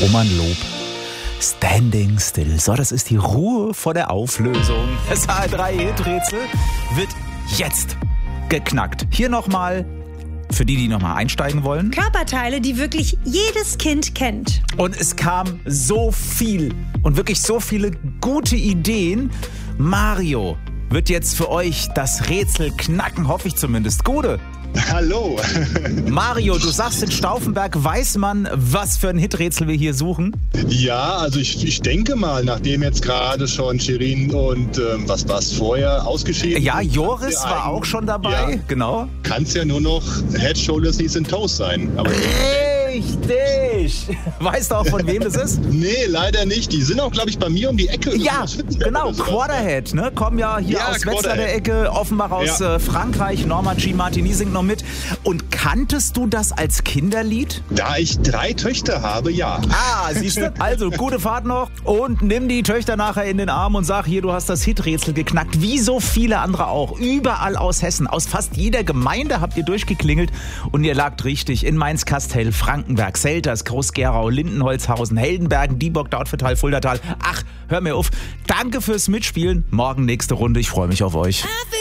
Roman Lob. Standing Still. So, das ist die Ruhe vor der Auflösung. Das HR3-Hit-Rätsel wird jetzt geknackt. Hier nochmal, für die nochmal einsteigen wollen. Körperteile, die wirklich jedes Kind kennt. Und es kam so viel und wirklich so viele gute Ideen. Mario wird jetzt für euch das Rätsel knacken, hoffe ich zumindest. Gude. Hallo. Mario, du sagst, in Stauffenberg weiß man, was für ein Hiträtsel wir hier suchen? Ja, also ich denke mal, nachdem jetzt gerade schon Shirin und was war es vorher ausgeschieden? Ja, Joris war auch schon dabei, ja, genau. Kann es ja nur noch Head, Shoulders, Knees and Toes sein. Aber richtig! Weißt du auch, von wem das ist? Nee, leider nicht. Die sind auch, glaube ich, bei mir um die Ecke. Ja, genau, Quarterhead, ne? Kommen ja hier aus Wetzlar der Ecke, Offenbach aus Frankreich, Norman G. Martini singt noch mit. Und kanntest du das als Kinderlied? Da ich 3 Töchter habe, ja. Ah, siehst du? Also, gute Fahrt noch und nimm die Töchter nachher in den Arm und sag, hier, du hast das Hiträtsel geknackt, wie so viele andere auch. Überall aus Hessen, aus fast jeder Gemeinde habt ihr durchgeklingelt und ihr lagt richtig in Mainz-Kastel, Frankenberg, Selters, Groß-Gerau, Lindenholzhausen, Heldenbergen, Dieburg, Dautphetal, Fuldatal. Ach, hör mir auf. Danke fürs Mitspielen. Morgen nächste Runde. Ich freue mich auf euch.